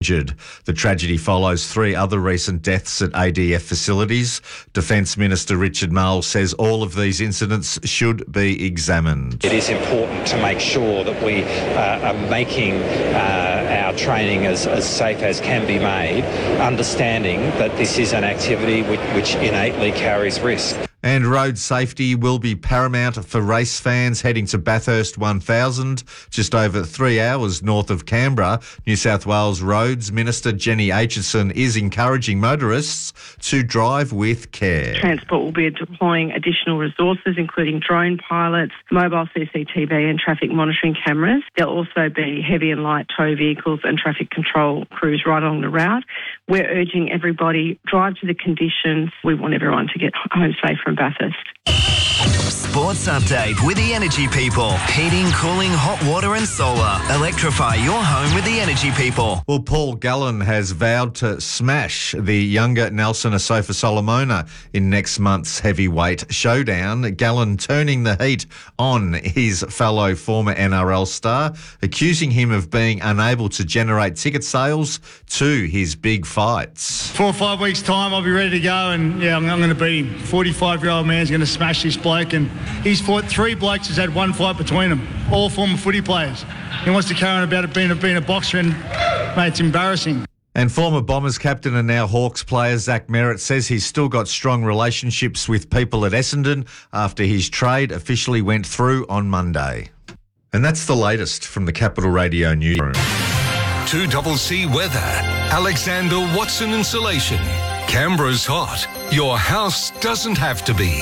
injured. The tragedy follows 3 other recent deaths at ADF facilities. Defence Minister Richard Marles says all of these incidents should be examined. It is important to make sure that we are making our training as safe as can be made, understanding that this is an activity which innately carries risk. And road safety will be paramount for race fans heading to Bathurst 1000, just over 3 hours north of Canberra. New South Wales Roads Minister Jenny Aitchison is encouraging motorists to drive with care. Transport will be deploying additional resources, including drone pilots, mobile CCTV and traffic monitoring cameras. There'll also be heavy and light tow vehicles and traffic control crews right along the route. We're urging everybody, drive to the conditions. We want everyone to get home safe from Bathurst. Sports update with the Energy People. Heating, cooling, hot water and solar. Electrify your home with the Energy People. Well, Paul Gallen has vowed to smash the younger Nelson Asofa Solomona in next month's heavyweight showdown. Gallen turning the heat on his fellow former NRL star, accusing him of being unable to generate ticket sales to his big fights. 4 or 5 weeks' time, I'll be ready to go, and I'm going to beat him. 45-year-old man's going to smash this bloke, and he's fought 3 blokes who's had 1 fight between them, all former footy players. He wants to carry on about it being a boxer, and mate, it's embarrassing. And former Bombers captain and now Hawks player Zach Merritt says he's still got strong relationships with people at Essendon after his trade officially went through on Monday. And that's the latest from the Capital Radio newsroom. 2CC weather. Alexander Watson Insulation. Canberra's hot. Your house doesn't have to be.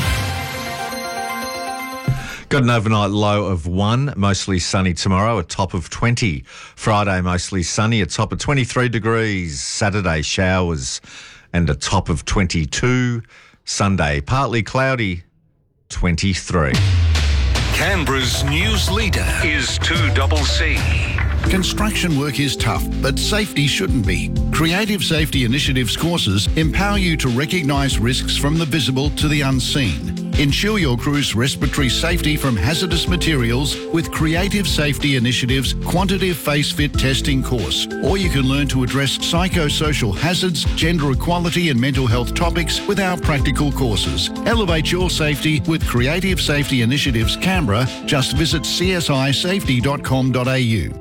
Got an overnight low of 1, mostly sunny tomorrow, a top of 20. Friday, mostly sunny, a top of 23 degrees. Saturday, showers and a top of 22. Sunday, partly cloudy, 23. Canberra's news leader is 2CC. Construction work is tough, but safety shouldn't be. Creative Safety Initiatives courses empower you to recognise risks from the visible to the unseen. Ensure your crew's respiratory safety from hazardous materials with Creative Safety Initiatives Quantitative Face Fit Testing course. Or you can learn to address psychosocial hazards, gender equality and mental health topics with our practical courses. Elevate your safety with Creative Safety Initiatives Canberra. Just visit csisafety.com.au.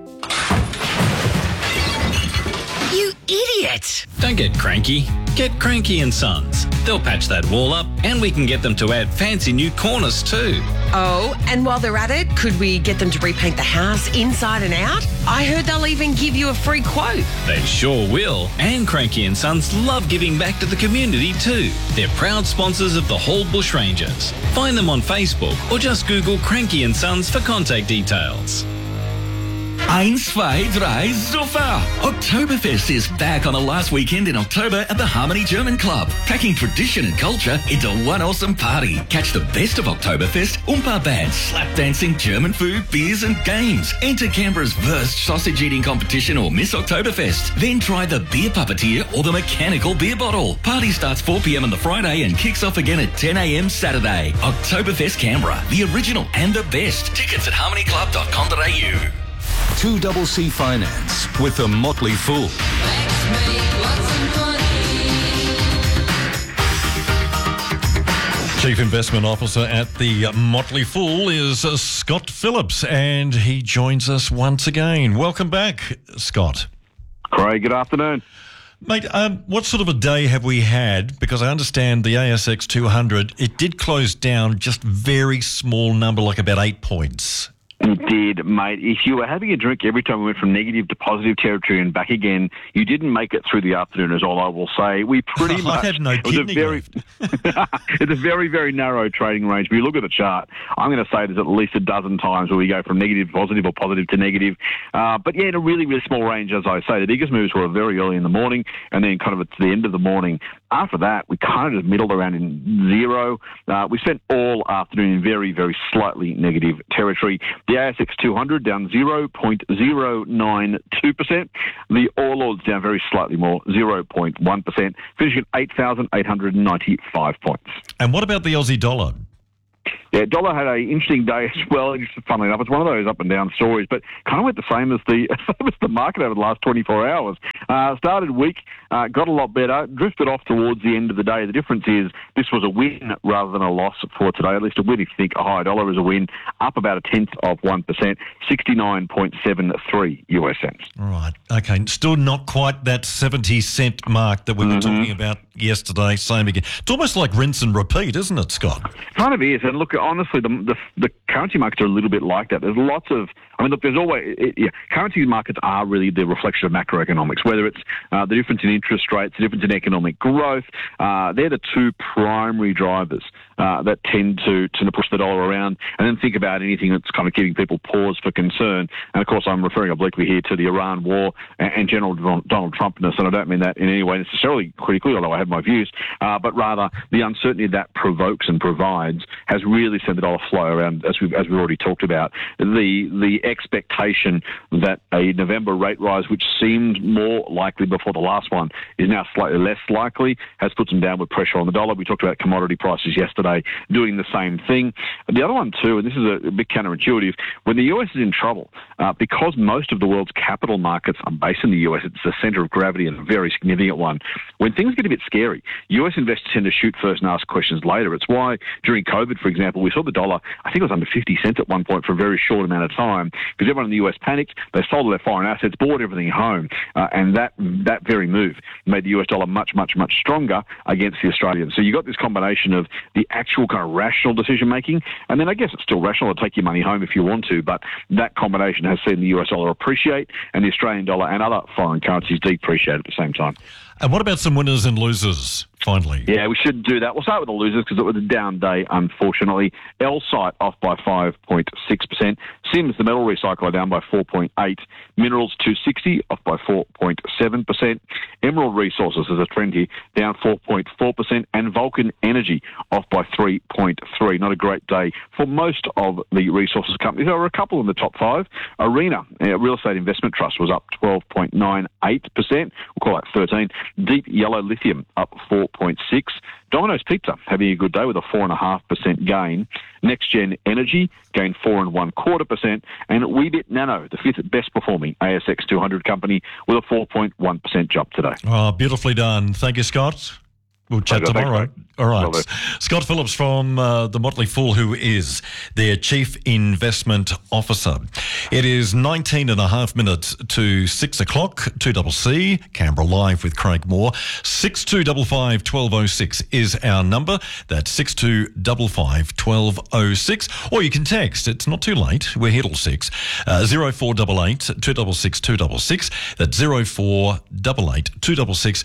You idiot! Don't get cranky. Get Cranky & Sons. They'll patch that wall up and we can get them to add fancy new corners too. Oh, and while they're at it, could we get them to repaint the house inside and out? I heard they'll even give you a free quote. They sure will. And Cranky & Sons love giving back to the community too. They're proud sponsors of the Hall Bushrangers. Find them on Facebook or just Google Cranky & Sons for contact details. 1, 2, 3, Zuffer! Oktoberfest is back on the last weekend in October at the Harmony German Club, packing tradition and culture into one awesome party. Catch the best of Oktoberfest, Oompa bands, slap dancing, German food, beers and games. Enter Canberra's Wurst sausage eating competition or Miss Oktoberfest. Then try the beer puppeteer or the mechanical beer bottle. Party starts 4 p.m. on the Friday and kicks off again at 10 a.m. Saturday. Oktoberfest Canberra, the original and the best. Tickets at harmonyclub.com.au. 2CC Finance with the Motley Fool. Chief Investment Officer at the Motley Fool is Scott Phillips, and he joins us once again. Welcome back, Scott. Craig, good afternoon. Mate, what sort of a day have we had? Because I understand the ASX 200, it did close down just very small number, like about 8 points. You did, mate. If you were having a drink every time we went from negative to positive territory and back again, you didn't make it through the afternoon, is all I will say. We pretty much... I have no kidney left. It's a very, very narrow trading range. If you look at the chart, I'm going to say there's at least a dozen times where we go from negative to positive or positive to negative. But yeah, in a really, really small range, as I say. The biggest moves were very early in the morning and then kind of at the end of the morning. After that, we kind of just middled around in zero. We spent all afternoon in very, very slightly negative territory. The ASX 200 down 0.092%. The All Ords down very slightly more, 0.1%, finishing at 8,895 points. And what about the Aussie dollar? Yeah, dollar had an interesting day as well. Funnily enough, it's one of those up and down stories, but kind of went the same as the market over the last 24 hours. Started weak, got a lot better, drifted off towards the end of the day. The difference is this was a win rather than a loss for today. At least a win if you think a higher dollar is a win, up about 0.1%, 69.73 US cents. Right. Okay. Still not quite that 70-cent mark that we were talking about yesterday. Same again. It's almost like rinse and repeat, isn't it, Scott? Kind of is. And look, honestly, the currency markets are a little bit like that. There's lots of, there's always, currency markets are really the reflection of macroeconomics, whether it's the difference in interest rates, the difference in economic growth. They're the two primary drivers that tend to push the dollar around. And then think about anything that's kind of giving people pause for concern. And of course, I'm referring obliquely here to the Iran war and General Donald Trumpness. And I don't mean that in any way necessarily critically, although I have my views, but rather the uncertainty that provokes and provides has really sent the dollar flow around, as we've already talked about. The expectation that a November rate rise, which seemed more likely before the last one, is now slightly less likely, has put some downward pressure on the dollar. We talked about commodity prices yesterday doing the same thing. The other one too, and this is a bit counterintuitive, when the US is in trouble, because most of the world's capital markets are based in the US, it's the centre of gravity and a very significant one. When things get a bit scary, US investors tend to shoot first and ask questions later. It's why during COVID, for example, we saw the dollar, I think it was under 50 cents at one point for a very short amount of time, because everyone in the US panicked, they sold their foreign assets, bought everything home, and that very move made the US dollar much, much, much stronger against the Australian. So you got this combination of the actual kind of rational decision making, and then I guess it's still rational to take your money home if you want to, but that combination has seen the US dollar appreciate and the Australian dollar and other foreign currencies depreciate at the same time. And what about some winners and losers, finally? Yeah, we should do that. We'll start with the losers because it was a down day, unfortunately. Elsight off by 5.6%. Sims, the metal recycler, down by 4.8%. Minerals 260 off by 4.7%. Emerald Resources is a trend here, down 4.4%. And Vulcan Energy off by 3.3%. Not a great day for most of the resources companies. There were a couple in the top five. Arena, Real Estate Investment Trust, was up 12.98%. We'll call that 13%. Deep Yellow Lithium up 4.6%. Domino's Pizza having a good day with a 4.5% gain. NextGen Energy gained 4.25%. And Weebit Nano, the fifth best performing ASX 200 company, with a 4.1% jump today. Oh, beautifully done. Thank you, Scott. We'll chat tomorrow. Thanks, all right. Well, Scott Phillips from the Motley Fool, who is their Chief Investment Officer. It is 19 and a half minutes to 6 o'clock, 2CC, Canberra Live with Craig Moore. 6255 1206 is our number. That's 6255 1206. Or you can text. It's not too late. We're here till 6. 0488 266 266. That's 0488 266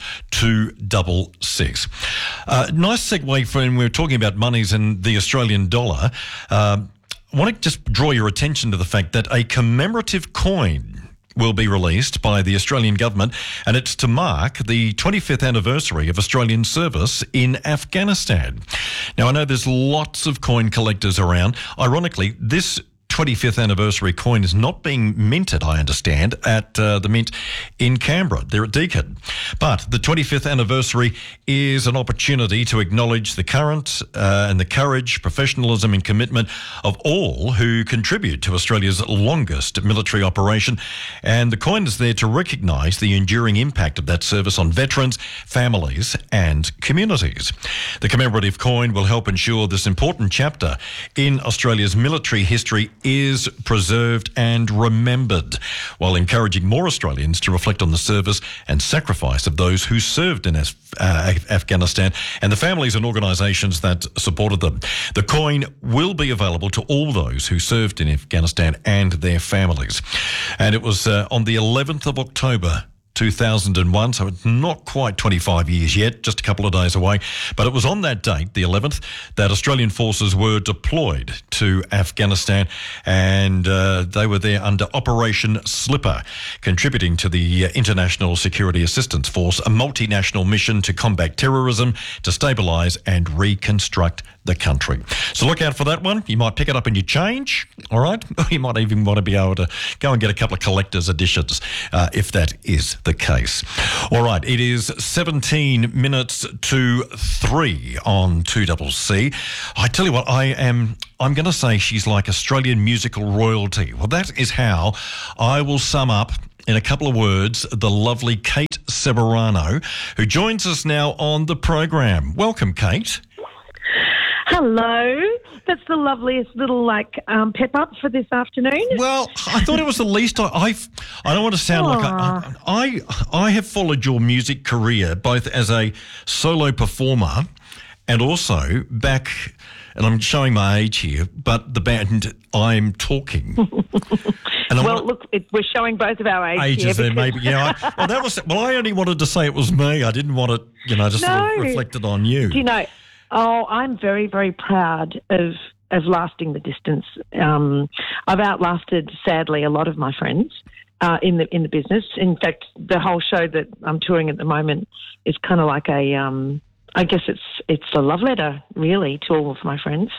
266. Nice segue for when we're talking about monies and the Australian dollar. I want to just draw your attention to the fact that a commemorative coin will be released by the Australian government, and it's to mark the 25th anniversary of Australian service in Afghanistan. Now, I know there's lots of coin collectors around. Ironically, this 25th anniversary coin is not being minted, I understand, at the Mint in Canberra. They're at Deakin. But the 25th anniversary is an opportunity to acknowledge the current and the courage, professionalism and commitment of all who contribute to Australia's longest military operation. And the coin is there to recognise the enduring impact of that service on veterans, families and communities. The commemorative coin will help ensure this important chapter in Australia's military history is preserved and remembered, while encouraging more Australians to reflect on the service and sacrifice of those who served in Afghanistan and the families and organisations that supported them. The coin will be available to all those who served in Afghanistan and their families. And it was on the 11th of October 2001, so it's not quite 25 years yet, just a couple of days away. But it was on that date, the 11th, that Australian forces were deployed to Afghanistan, and they were there under Operation Slipper, contributing to the International Security Assistance Force, a multinational mission to combat terrorism, to stabilise and reconstruct the country. So look out for that one. You might pick it up in your change, all right? Or you might even want to be able to go and get a couple of collector's editions if that is the case. All right, it is 17 minutes to 3 on 2CC. I tell you what, I'm going to say she's like Australian musical royalty. Well, that is how I will sum up in a couple of words the lovely Kate Ceberano, who joins us now on the program. Welcome, Kate. Hello. That's the loveliest little pep up for this afternoon. Well, I thought it was the least. I don't want to sound like I have followed your music career both as a solo performer and also back, and I'm showing my age here, but the band I'm Talking. And we're showing both of our ages there, maybe. Yeah. I only wanted to say it was me. I didn't want it, just sort of reflected on you. Do you know? Oh, I'm very, very proud of lasting the distance. I've outlasted, sadly, a lot of my friends in the business. In fact, the whole show that I'm touring at the moment is kind of like I guess it's a love letter, really, to all of my friends.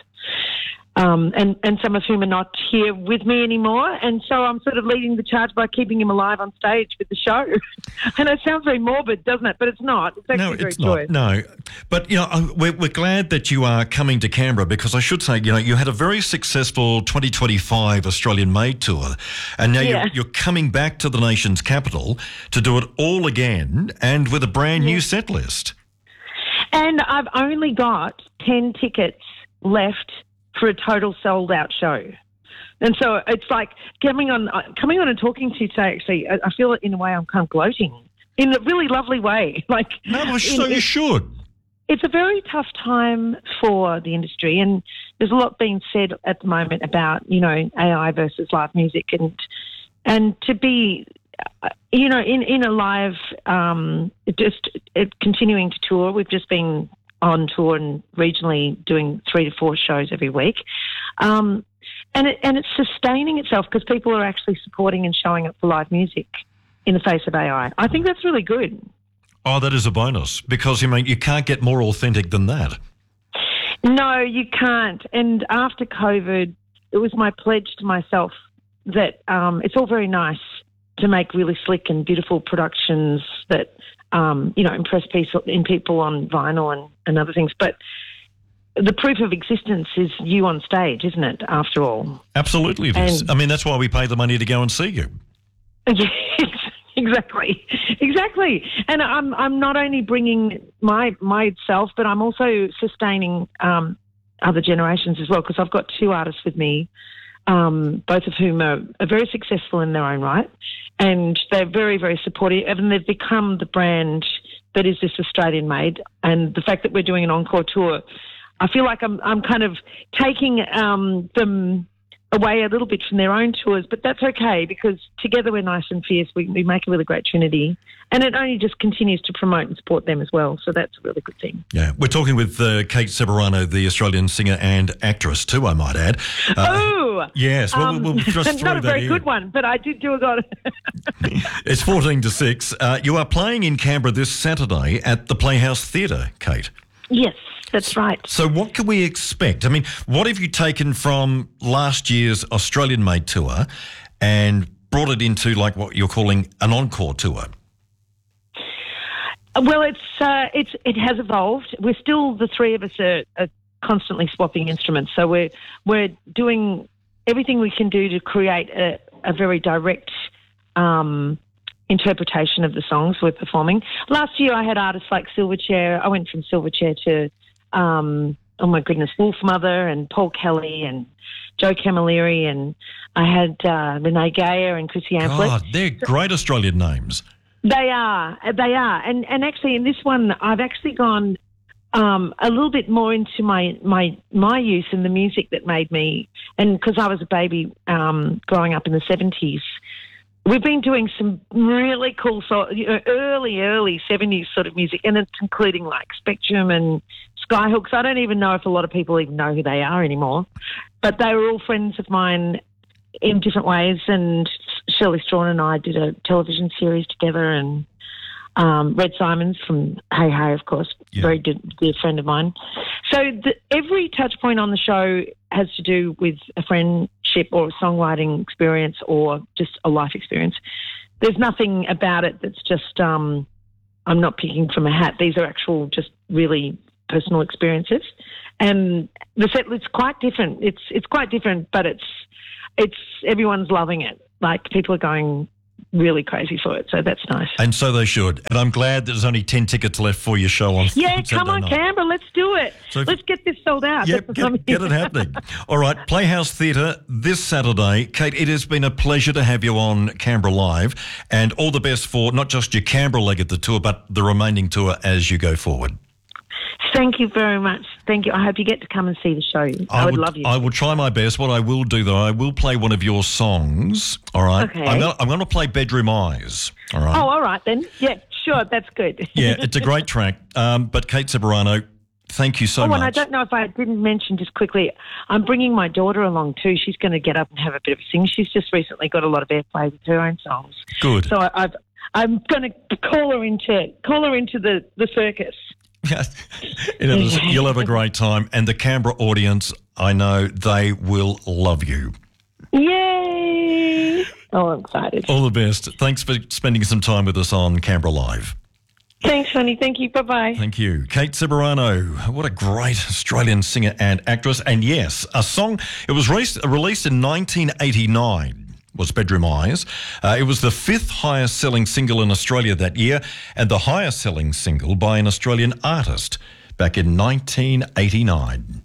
And some of whom are not here with me anymore. And so I'm sort of leading the charge by keeping him alive on stage with the show. I know it sounds very morbid, doesn't it? But it's not. It's actually very joyous. No, but, we're glad that you are coming to Canberra because I should say, you had a very successful 2025 Australian Made Tour. And now you're coming back to the nation's capital to do it all again and with a brand new set list. And I've only got 10 tickets left for a total sold-out show. And so it's like coming on and talking to you today, actually, I feel it in a way I'm kind of gloating in a really lovely way. You should. It's a very tough time for the industry, and there's a lot being said at the moment about, AI versus live music and to be, in a live, continuing to tour. We've just been on tour and regionally doing 3 to 4 shows every week. And it's sustaining itself because people are actually supporting and showing up for live music in the face of AI. I think that's really good. Oh, that is a bonus because, you can't get more authentic than that. No, you can't. And after COVID, it was my pledge to myself that it's all very nice to make really slick and beautiful productions that impress people on vinyl and other things. But the proof of existence is you on stage, isn't it, after all? Absolutely it is. That's why we pay the money to go and see you. Yes, exactly. And I'm not only bringing myself, but I'm also sustaining other generations as well because I've got 2 artists with me, both of whom are very successful in their own right. And they're very, very supportive, and they've become the brand that is this Australian made. And the fact that we're doing an encore tour, I feel like I'm kind of taking them away a little bit from their own tours, but that's okay because together we're nice and fierce. We make a really great trinity, and it only just continues to promote and support them as well. So that's a really good thing. Yeah, we're talking with Kate Ceberano, the Australian singer and actress too, I might add. Yes, we'll just throw not a very good one, but I did do a lot. It's 14 to 6. You are playing in Canberra this Saturday at the Playhouse Theatre, Kate. Yes, that's right. So what can we expect? What have you taken from last year's Australian Made Tour and brought it into what you're calling an encore tour? Well, it has evolved. We're still, the 3 of us are constantly swapping instruments. So we're doing everything we can do to create a very direct interpretation of the songs we're performing. Last year I had artists like Silverchair. I went from Silverchair to, Wolf Mother and Paul Kelly and Joe Camilleri, and I had Renee Gayer and Chrissy Amplet. God, they're great Australian names. They are. And actually in this one I've actually gone a little bit more into my use and the music that made me, and because I was a baby growing up in the 70s, we've been doing some really cool early 70s sort of music, and it's including Spectrum and Skyhooks. I don't even know if a lot of people even know who they are anymore, but they were all friends of mine in different ways, and Shirley Strawn and I did a television series together, and Red Simons from Hey Hey, of course, very dear friend of mine. So every touch point on the show has to do with a friendship or a songwriting experience or just a life experience. There's nothing about it that's just I'm not picking from a hat. These are actual just really personal experiences. And the set list's quite different. It's quite different, but it's everyone's loving it. Like, people are going really crazy for it, so that's nice. And so they should. And I'm glad there's only 10 tickets left for your show on Saturday come on, night. Canberra, let's do it. So let's get this sold out. Yep, get it happening. All right, Playhouse Theatre this Saturday. Kate, it has been a pleasure to have you on Canberra Live, and all the best for not just your Canberra leg of the tour, but the remaining tour as you go forward. Thank you very much. Thank you. I hope you get to come and see the show. I would love you. I will try my best. What I will do, though, I will play one of your songs. All right. Okay. I'm going to play Bedroom Eyes. All right. Oh, all right then. Yeah, sure. That's good. Yeah, it's a great track. But Kate Ceberano, thank you so much. And I don't know if I didn't mention just quickly, I'm bringing my daughter along too. She's going to get up and have a bit of a sing. She's just recently got a lot of airplay with her own songs. Good. So I'm going to call her into the circus. You'll have a great time, and the Canberra audience, I know they will love you. Yay! Oh, I'm excited. All the best. Thanks for spending some time with us on Canberra Live. Thanks, honey. Thank you. Bye-bye. Thank you. Kate Ceberano, what a great Australian singer and actress. And yes, a song, it was released in 1989. Was Bedroom Eyes. It was the 5th highest selling single in Australia that year, and the highest selling single by an Australian artist back in 1989.